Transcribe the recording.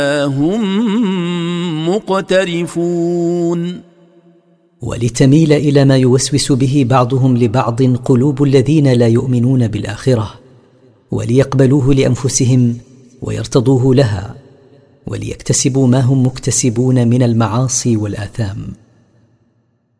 هم مقترفون. ولتميل إلى ما يوسوس به بعضهم لبعض قلوب الذين لا يؤمنون بالآخرة، وليقبلوه لأنفسهم ويرتضوه لها، وليكتسبوا ما هم مكتسبون من المعاصي والآثام.